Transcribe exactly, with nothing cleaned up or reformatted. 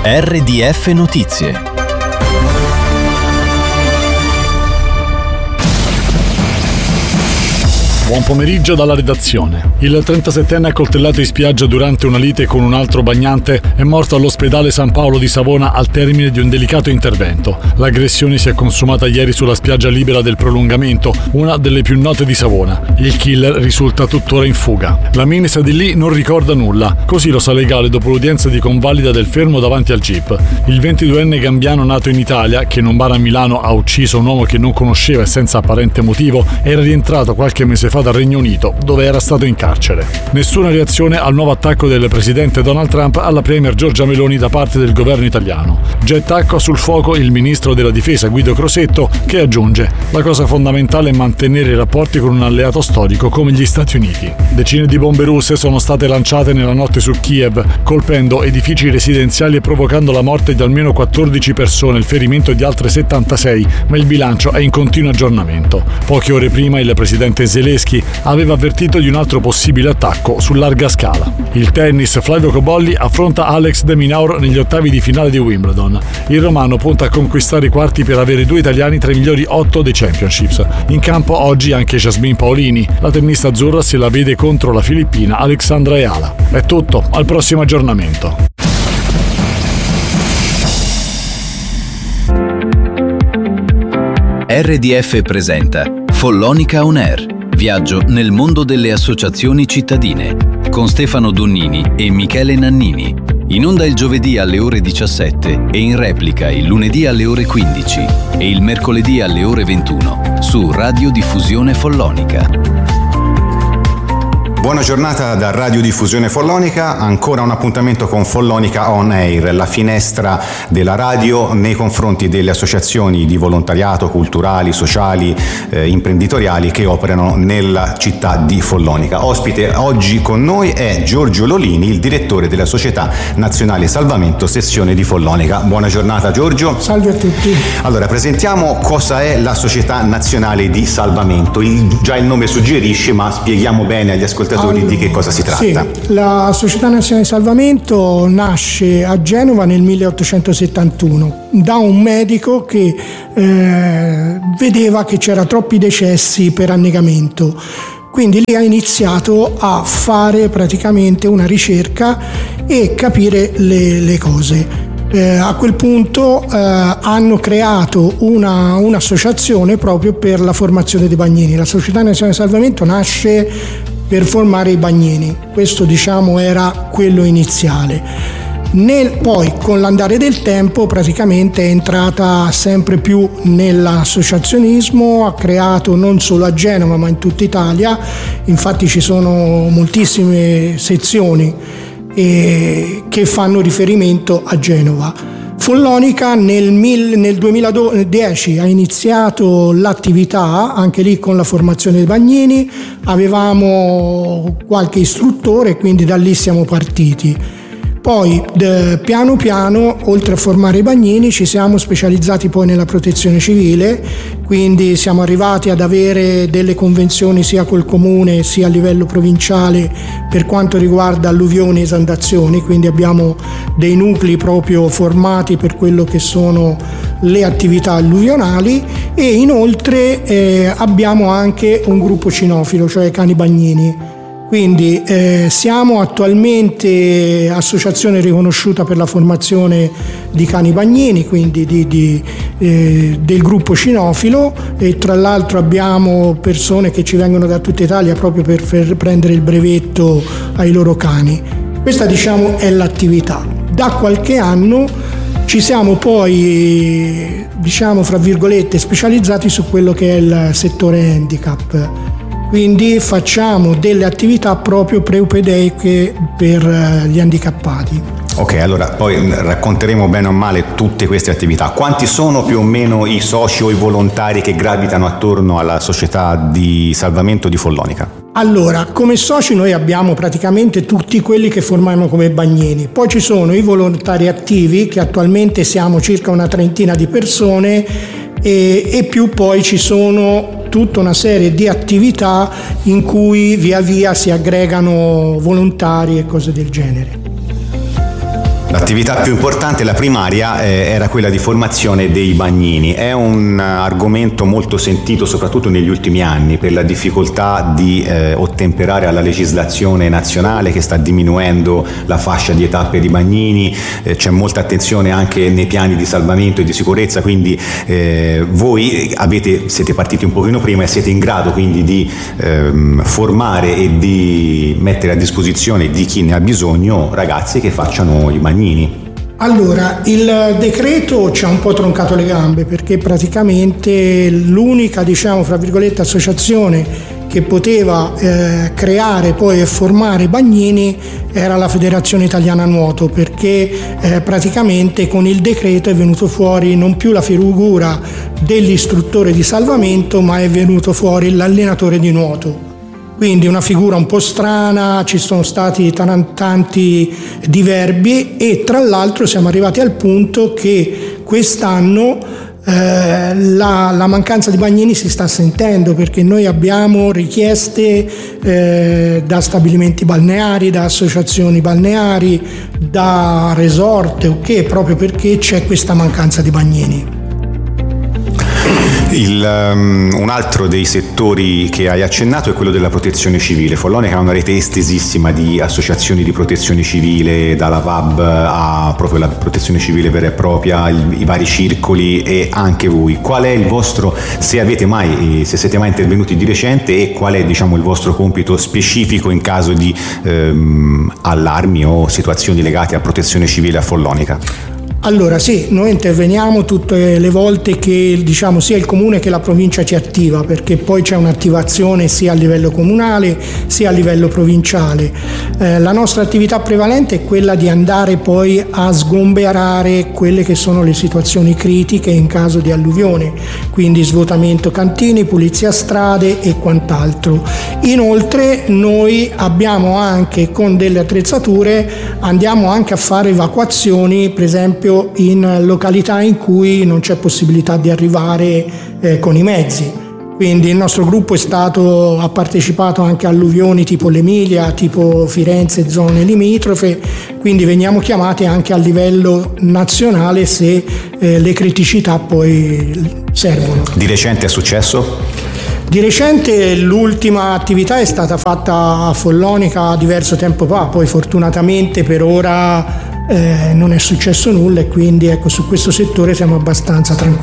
R D F Notizie. Buon pomeriggio dalla redazione. Il trentasettenne accoltellato in spiaggia durante una lite con un altro bagnante è morto all'ospedale San Paolo di Savona al termine di un delicato intervento. L'aggressione si è consumata ieri sulla spiaggia libera del Prolungamento, una delle più note di Savona. Il killer risulta tuttora in fuga. La Minis di lì non ricorda nulla, così lo sa legale dopo l'udienza di convalida del fermo davanti al jeep. Il ventiduenne gambiano nato in Italia, che in un bar a Milano ha ucciso un uomo che non conosceva e senza apparente motivo, era rientrato qualche mese fa dal Regno Unito, dove era stato in carcere. Nessuna reazione al nuovo attacco del presidente Donald Trump alla premier Giorgia Meloni da parte del governo italiano. Getta acqua sul fuoco il ministro della difesa Guido Crosetto, che aggiunge: la cosa fondamentale è mantenere i rapporti con un alleato storico come gli Stati Uniti. Decine di bombe russe sono state lanciate nella notte su Kiev, colpendo edifici residenziali e provocando la morte di almeno quattordici persone e il ferimento di altre settantasei, ma il bilancio è in continuo aggiornamento. Poche ore prima il presidente Zelensky aveva avvertito di un altro possibile attacco su larga scala. Il tennis, Flavio Cobolli affronta Alex de Minaur negli ottavi di finale di Wimbledon. Il romano punta a conquistare i quarti per avere due italiani tra i migliori otto dei championships. In campo oggi anche Jasmine Paolini. La tennista azzurra se la vede contro la filippina Alexandra Eala. È tutto, al prossimo aggiornamento. R D F presenta Follonica On Air. Viaggio nel mondo delle associazioni cittadine con Stefano Donnini e Michele Nannini. In onda il giovedì alle ore diciassette e in replica il lunedì alle ore quindici e il mercoledì alle ore ventuno su Radiodiffusione Follonica. Buona giornata da Radiodiffusione Follonica, ancora un appuntamento con Follonica On Air, la finestra della radio nei confronti delle associazioni di volontariato, culturali, sociali, eh, imprenditoriali che operano nella città di Follonica. Ospite oggi con noi è Giorgio Lolini, il direttore della Società Nazionale Salvamento Sezione di Follonica. Buona giornata Giorgio. Salve a tutti. Allora, presentiamo cosa è la Società Nazionale di Salvamento. Il, già il nome suggerisce, ma spieghiamo bene agli ascoltatori allora, di che cosa si tratta. Sì, la Società Nazionale di Salvamento nasce a Genova nel milleottocentosettantuno da un medico che eh, vedeva che c'era troppi decessi per annegamento. Quindi lì ha iniziato a fare praticamente una ricerca e capire le, le cose. Eh, a quel punto eh, hanno creato una, un'associazione proprio per la formazione dei bagnini. La Società Nazionale di Salvamento nasce per formare i bagnini, questo diciamo era quello iniziale. Nel, poi con l'andare del tempo praticamente è entrata sempre più nell'associazionismo, ha creato non solo a Genova ma in tutta Italia, infatti ci sono moltissime sezioni eh, che fanno riferimento a Genova. Follonica nel, mil, nel duemiladieci ha iniziato l'attività, anche lì con la formazione dei bagnini, avevamo qualche istruttore, quindi da lì siamo partiti. Poi de, piano piano, oltre a formare i bagnini, ci siamo specializzati poi nella protezione civile, quindi siamo arrivati ad avere delle convenzioni sia col comune sia a livello provinciale per quanto riguarda alluvioni e esondazioni, quindi abbiamo dei nuclei proprio formati per quello che sono le attività alluvionali e inoltre eh, abbiamo anche un gruppo cinofilo, cioè cani bagnini. Quindi eh, siamo attualmente associazione riconosciuta per la formazione di cani bagnini, quindi di, di, eh, del gruppo cinofilo, e tra l'altro abbiamo persone che ci vengono da tutta Italia proprio per, per prendere il brevetto ai loro cani. Questa diciamo è l'attività. Da qualche anno ci siamo poi diciamo fra virgolette specializzati su quello che è il settore handicap. Quindi facciamo delle attività proprio preupedeiche per gli handicappati. Ok, allora poi racconteremo bene o male tutte queste attività. Quanti sono più o meno i soci o i volontari che gravitano attorno alla Società di Salvamento di Follonica? Allora, come soci noi abbiamo praticamente tutti quelli che formiamo come bagnini. Poi ci sono i volontari attivi, che attualmente siamo circa una trentina di persone, e, e più poi ci sono tutta una serie di attività in cui via via si aggregano volontari e cose del genere. L'attività più importante, la primaria, eh, era quella di formazione dei bagnini. È un argomento molto sentito soprattutto negli ultimi anni per la difficoltà di eh, ottemperare alla legislazione nazionale che sta diminuendo la fascia di età per i bagnini, eh, c'è molta attenzione anche nei piani di salvamento e di sicurezza, quindi eh, voi avete, siete partiti un pochino prima e siete in grado quindi di ehm, formare e di mettere a disposizione di chi ne ha bisogno ragazzi che facciano i bagnini. Allora, il decreto ci ha un po' troncato le gambe perché praticamente l'unica, diciamo, fra virgolette, associazione che poteva eh, creare poi e formare bagnini era la Federazione Italiana Nuoto, perché eh, praticamente con il decreto è venuto fuori non più la figura dell'istruttore di salvamento, ma è venuto fuori l'allenatore di nuoto. Quindi una figura un po' strana, ci sono stati tanti diverbi e tra l'altro siamo arrivati al punto che quest'anno eh, la, la mancanza di bagnini si sta sentendo, perché noi abbiamo richieste eh, da stabilimenti balneari, da associazioni balneari, da resort, ok, proprio perché c'è questa mancanza di bagnini. Il, um, un altro dei settori che hai accennato è quello della protezione civile. Follonica ha una rete estesissima di associazioni di protezione civile, dalla V A B a proprio la protezione civile vera e propria, il, i vari circoli e anche voi. Qual è il vostro, se avete mai, se siete mai intervenuti di recente, e qual è, diciamo, il vostro compito specifico in caso di ehm, allarmi o situazioni legate a protezione civile a Follonica? Allora sì, noi interveniamo tutte le volte che, diciamo, sia il comune che la provincia ci attiva, perché poi c'è un'attivazione sia a livello comunale sia a livello provinciale. Eh, la nostra attività prevalente è quella di andare poi a sgomberare quelle che sono le situazioni critiche in caso di alluvione, quindi svuotamento cantini, pulizia strade e quant'altro. Inoltre noi abbiamo anche, con delle attrezzature, andiamo anche a fare evacuazioni, per esempio in località in cui non c'è possibilità di arrivare eh, con i mezzi. Quindi il nostro gruppo è stato, ha partecipato anche a alluvioni tipo l'Emilia, tipo Firenze, zone limitrofe, quindi veniamo chiamati anche a livello nazionale se eh, le criticità poi servono. Di recente è successo? Di recente l'ultima attività è stata fatta a Follonica diverso tempo fa, poi fortunatamente per ora Eh, non è successo nulla e quindi ecco, su questo settore siamo abbastanza tranquilli.